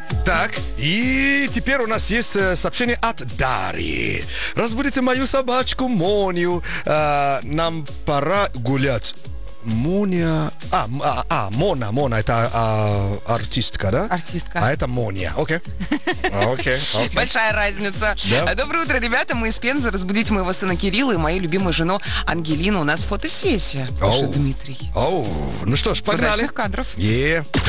Так, и теперь у нас есть сообщение от Дарьи. Разбудите мою собачку Моню. Нам пора гулять. Моня... Мона, это артистка, да? Артистка. А это Моня, окей. Окей. Большая разница. Да. Доброе утро, ребята. Мы из Пензы. Разбудите моего сына Кирилла и мою любимую жену Ангелину. У нас фотосессия. Пишет Дмитрий. Ну что ж, погнали. Удачных кадров.